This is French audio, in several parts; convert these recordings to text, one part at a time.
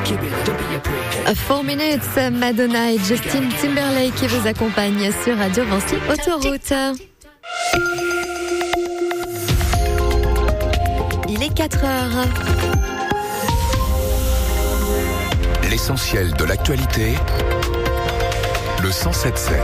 4 minutes, Madonna et Justin Timberlake qui vous accompagnent sur Radio Vinci Autoroute. Il est 4h. L'essentiel de l'actualité, le 107.7.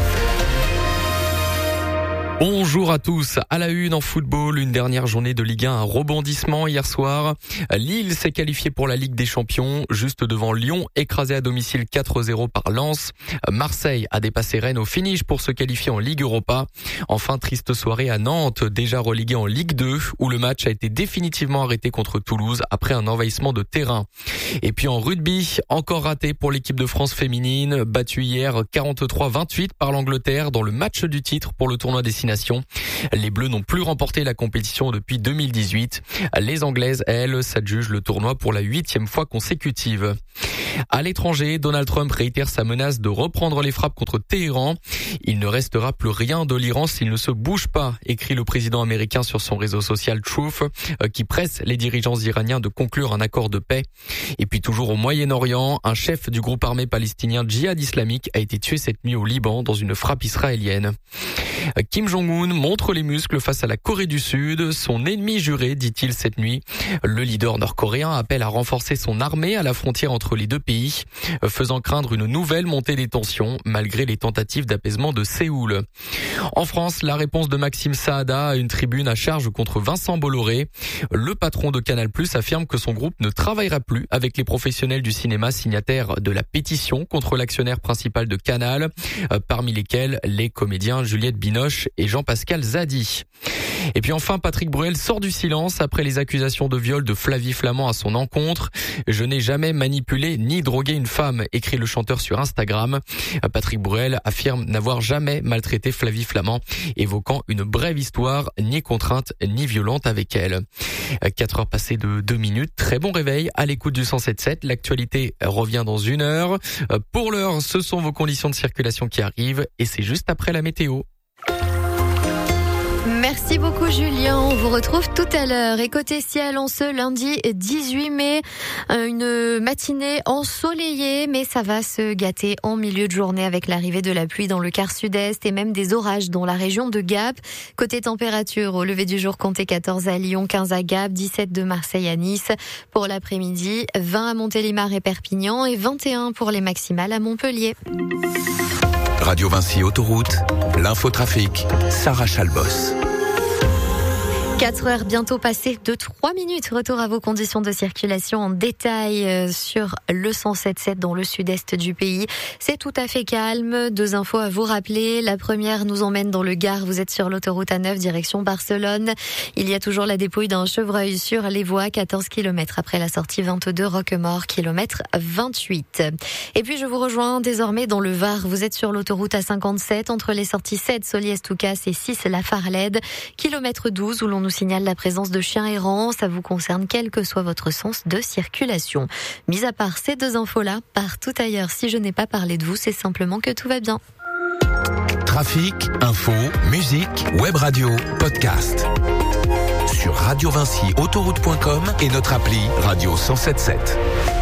Bonjour à tous. À la une en football, une dernière journée de Ligue 1, un rebondissement hier soir. Lille s'est qualifié pour la Ligue des Champions, juste devant Lyon, écrasé à domicile 4-0 par Lens. Marseille a dépassé Rennes au finish pour se qualifier en Ligue Europa. Enfin, triste soirée à Nantes, déjà relégué en Ligue 2, où le match a été définitivement arrêté contre Toulouse après un envahissement de terrain. Et puis en rugby, encore raté pour l'équipe de France féminine, battue hier 43-28 par l'Angleterre dans le match du titre pour le tournoi Destination. Les Bleus n'ont plus remporté la compétition depuis 2018. Les Anglaises, elles, s'adjugent le tournoi pour la 8e fois consécutive. À l'étranger, Donald Trump réitère sa menace de reprendre les frappes contre Téhéran. Il ne restera plus rien de l'Iran s'il ne se bouge pas, écrit le président américain sur son réseau social Truth, qui presse les dirigeants iraniens de conclure un accord de paix. Et puis toujours au Moyen-Orient, un chef du groupe armé palestinien Djihad islamique a été tué cette nuit au Liban dans une frappe israélienne. Kim Jong-un montre les muscles face à la Corée du Sud, son ennemi juré, dit-il cette nuit. Le leader nord-coréen appelle à renforcer son armée à la frontière entre les deux pays, faisant craindre une nouvelle montée des tensions malgré les tentatives d'apaisement de Séoul. En France, la réponse de Maxime Saada à une tribune à charge contre Vincent Bolloré. Le patron de Canal+ affirme que son groupe ne travaillera plus avec les professionnels du cinéma signataires de la pétition contre l'actionnaire principal de Canal, parmi lesquels les comédiens Juliette Binoche et Jean-Pascal Zadi. Et puis enfin, Patrick Bruel sort du silence après les accusations de viol de Flavie Flament à son encontre. « Je n'ai jamais manipulé ni drogué une femme », écrit le chanteur sur Instagram. Patrick Bruel affirme n'avoir jamais maltraité Flavie Flament, évoquant une brève histoire ni contrainte ni violente avec elle. 4 heures passées de 2 minutes. Très bon réveil à l'écoute du 107.7. L'actualité revient dans 1 heure. Pour l'heure, ce sont vos conditions de circulation qui arrivent et c'est juste après la météo. Merci beaucoup Julien, on vous retrouve tout à l'heure. Et côté ciel, en ce lundi 18 mai, une matinée ensoleillée, mais ça va se gâter en milieu de journée avec l'arrivée de la pluie dans le quart sud-est et même des orages dans la région de Gap. Côté température, au lever du jour, comptez 14 à Lyon, 15 à Gap, 17 de Marseille à Nice. Pour l'après-midi, 20 à Montélimar et Perpignan et 21 pour les maximales à Montpellier. Radio Vinci Autoroute, l'infotrafic, Sarah Chalbos. 4 heures bientôt passées de 3 minutes. Retour à vos conditions de circulation en détail sur le 107.7 dans le sud-est du pays. C'est tout à fait calme. 2 infos à vous rappeler. La première nous emmène dans le Gard. Vous êtes sur l'autoroute A9 direction Barcelone. Il y a toujours la dépouille d'un chevreuil sur les voies. 14 km après la sortie 22 Roquemort, kilomètre 28. Et puis je vous rejoins désormais dans le Var. Vous êtes sur l'autoroute A57 entre les sorties 7 Soliès-Toucas et 6 La Farlède, kilomètre 12 où l'on nous signale la présence de chiens errants. Ça vous concerne quel que soit votre sens de circulation. Mis à part ces 2 infos-là, partout ailleurs, si je n'ai pas parlé de vous, c'est simplement que tout va bien. Trafic, info, musique, web radio, podcast. Sur radiovinciautoroute.com et notre appli Radio 107.7.